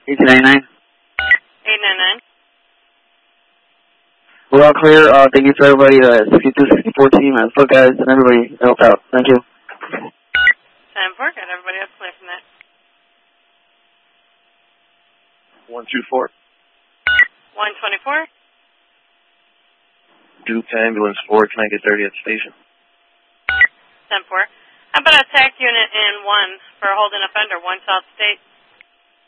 1899. 899. We're all clear. Thank you to everybody, 6264 team, and foot guys, and everybody helped out. Thank you. 10-4, got everybody else clear from that. 124. 124. Duke ambulance 4, can I get 30 at the station? 10-4. How about a TAC unit in 1 for holding offender, 1 South State?